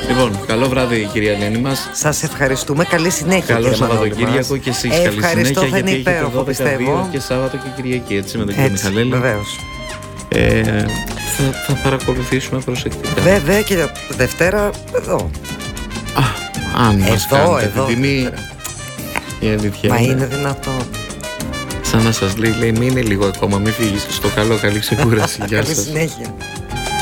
Λοιπόν, καλό βράδυ κυρία Ελένη μας. Σας ευχαριστούμε, καλή συνέχεια. Καλό Σαββατοκύριακο και εσείς καλή συνέχεια. Θα είναι γιατί υπέροχο, πιστεύω. Και Σάββατο και Κυριακή, έτσι με τον κύριο Μιχαλέλη. Βεβαίως. Θα παρακολουθήσουμε προσεκτικά. Βέβαια και Δευτέρα εδώ. Αν μας κάνετε εδώ, την τιμή. Η αλήθεια μα είναι δυνατόν. Σαν να σας λέει μείνε λίγο ακόμα, μην φύγεις. Στο καλό, καλή ξεκούραση. Γεια σας. Καλή συνέχεια.